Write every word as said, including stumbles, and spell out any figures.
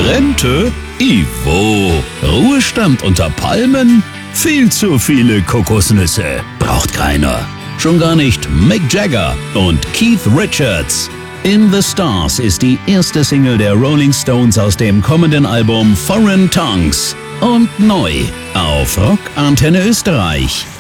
Rente? Ivo. Ruhestand unter Palmen? Viel zu viele Kokosnüsse. Braucht keiner. Schon gar nicht Mick Jagger und Keith Richards. In the Stars ist die erste Single der Rolling Stones aus dem kommenden Album Foreign Tongues. Und neu auf Rock Antenne Österreich.